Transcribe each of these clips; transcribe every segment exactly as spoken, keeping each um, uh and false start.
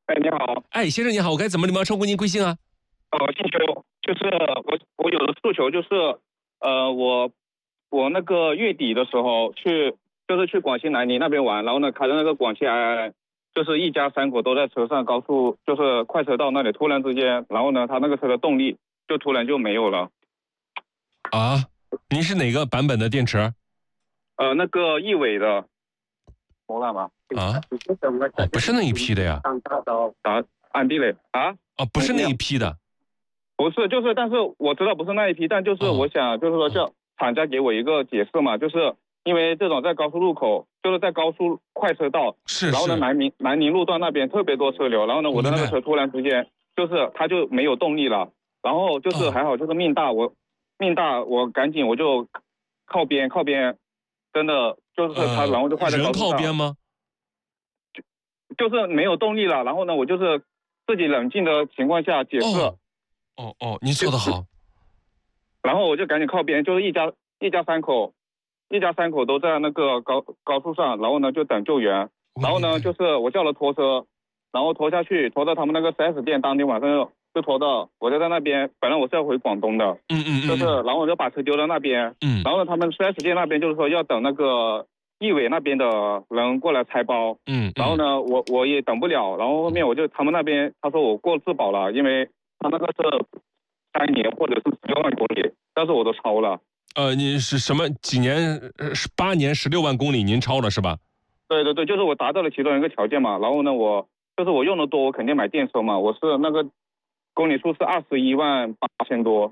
哎，你好。 哎，先生你好，我该怎么礼貌称呼您贵姓啊？ 呃，姓邱，就是我我有的诉求就是，呃，我我那个月底的时候去，就是去广西南宁那边玩，然后呢，开的那个广汽埃安，就是一家三口都在车上，高速就是快车道那里，突然之间，然后呢，他那个车的动力就突然就没有了。 啊，您是哪个版本的电池？ 呃，那个亿伟的。我干嘛？ 啊，哦，不是那一批的呀。 啊，安地雷啊？ 哦，不是那一批的。 不是，就是，但是我知道不是那一批，但就是我想，就是说叫厂家给我一个解释嘛，就是因为这种在高速路口，就是在高速快车道， 是， 然后呢南宁南宁路段那边特别多车流，然后呢我的那个车突然之间就是它就没有动力了，然后就是还好就是命大，我命大我赶紧我就靠边靠边，真的就是它，然后就快在高速上。 人靠边吗？ 就就是没有动力了，然后呢我就是自己冷静的情况下解释。 哦哦哦，您说的好。 然后我就赶紧靠边，就是一家一家三口，一家三口都在那个高高速上，然后呢就等救援。然后呢就是我叫了拖车，然后拖下去，拖到他们那个 四 S 店，当天晚上就拖到，我就在那边，本来我是要回广东的， 嗯嗯嗯， 就是然后我就把车丢到那边， 嗯， 然后呢他们 四 S 店那边就是说要等那个易伟那边的人过来拆包， 嗯， 然后呢我我也等不了，然后后面我就他们那边他说我过质保了，因为他那个是三年或者是十六万公里，但是我都超了。 呃，你是什么几年？是八年十六万公里，您超了是吧？ 对对对，就是我达到了其中一个条件嘛。然后呢，我就是我用的多，我肯定买电车嘛。我是那个公里数是二十一万八千多。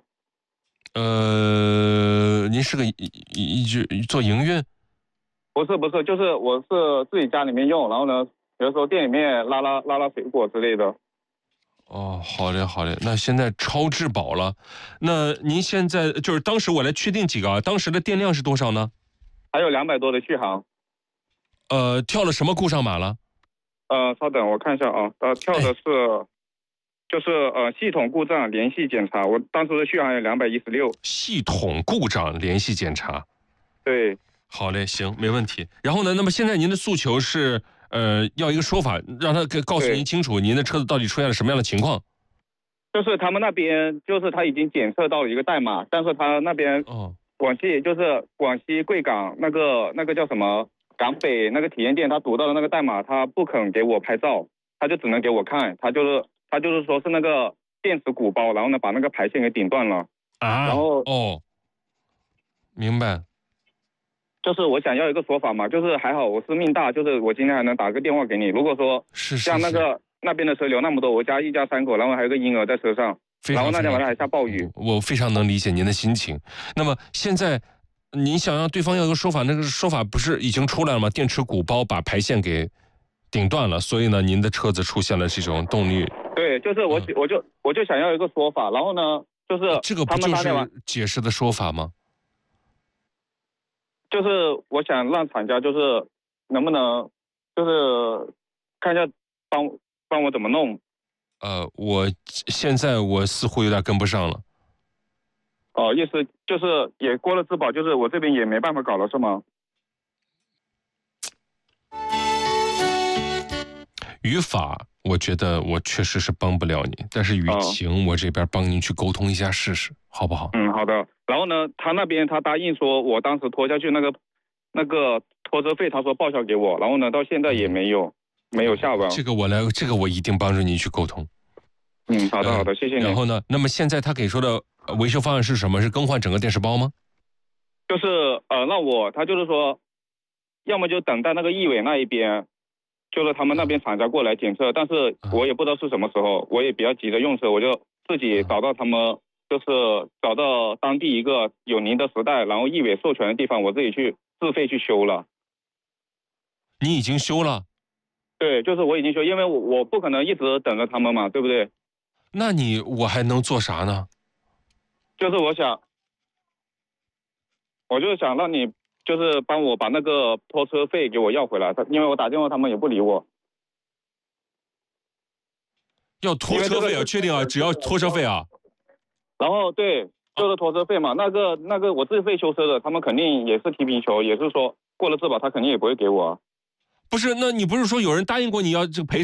呃，您是个一一一做营运？ 不是不是，就是我是自己家里面用，然后呢，有的时候店里面拉拉拉拉水果之类的。 哦，好嘞，好嘞。那现在超质保了，那您现在就是当时我来确定几个啊？当时的电量是多少呢？ 还有两百多的续航。 呃，跳了什么故障码了？ 呃，稍等，我看一下啊。呃，跳的是，哎、就是呃系统故障联系检查，我当时的续航有两百一十六。 系统故障联系检查。 对。 好嘞，行，没问题。然后呢，那么现在您的诉求是？呃，要一个说法，让他告诉您清楚，您的车子到底出现了什么样的情况？ 就是他们那边，就是他已经检测到了一个代码，但是他那边，哦，广西就是广西贵港那个那个叫什么港北那个体验店，他读到的那个代码，他不肯给我拍照，他就只能给我看，他就是他就是说是那个电池鼓包，然后呢把那个排线给顶断了啊， 然后哦，明白。 就是我想要一个说法嘛，就是还好我是命大，就是我今天还能打个电话给你。如果说像那个那边的车流那么多，我家一家三口，然后还有个婴儿在车上，然后那天晚上还下暴雨， 我非常能理解您的心情。那么现在您想让对方要一个说法，那个说法不是已经出来了吗？电池鼓包把排线给顶断了，所以呢，您的车子出现了这种动力。 对，就是我、嗯、我就我就想要一个说法，然后呢，就是这个不就是解释的说法吗？ 就是我想让厂家就是能不能就是看一下帮帮我怎么弄。 呃，我现在我似乎有点跟不上了。 哦，意思就是也过了质保，就是我这边也没办法搞了，是吗？ 语法我觉得我确实是帮不了你，但是语情我这边帮您去沟通一下试试，好不好？ 嗯，好的。然后呢，他那边他答应说，我当时拖下去那个那个拖车费，他说报销给我，然后呢，到现在也没有、嗯、没有下文。 这个我来，这个我一定帮助你去沟通。 嗯，好的好的，谢谢你。 然后呢，那么现在他给说的维修方案是什么？是更换整个电池包吗？ 就是呃，那我他就是说，要么就等待那个易伟那一边，就是他们那边厂家过来检测，但是我也不知道是什么时候，我也比较急着用车，我就自己找到他们。就是找到当地一个有宁德时代，然后易伟授权的地方，我自己去自费去修了。 你已经修了？ 对，就是我已经修，因为我我不可能一直等着他们嘛，对不对？ 那你我还能做啥呢？ 就是我想，我就是想让你就是帮我把那个拖车费给我要回来，他因为我打电话他们也不理我。 要拖车费啊？确定啊？只要拖车费啊？ 然后对，就是拖车费嘛，那个那个我自费修车的，他们肯定也是踢皮球，也是说过了质保，他肯定也不会给我。 不是，那你不是说有人答应过你要这个赔